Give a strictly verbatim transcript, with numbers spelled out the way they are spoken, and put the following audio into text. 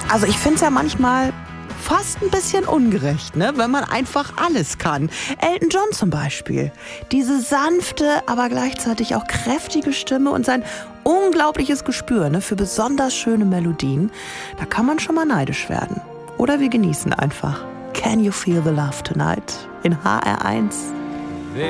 Also ich finde es ja manchmal fast ein bisschen ungerecht, ne? Wenn man einfach alles kann. Elton John zum Beispiel. Diese sanfte, aber gleichzeitig auch kräftige Stimme und sein unglaubliches Gespür, ne, für besonders schöne Melodien. Da kann man schon mal neidisch werden. Oder wir genießen einfach Can You Feel the Love Tonight in H R eins.